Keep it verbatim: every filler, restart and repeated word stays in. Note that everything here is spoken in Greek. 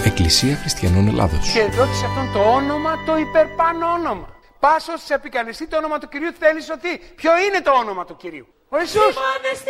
Εκκλησία Χριστιανών Ελλάδος. Και δόθησε αυτόν το όνομα, το υπερπάνω όνομα. Πάσος σε επικαλεστεί το όνομα του Κυρίου, θέλεις ότι ποιο είναι το όνομα του Κυρίου? Ο Ιησούς.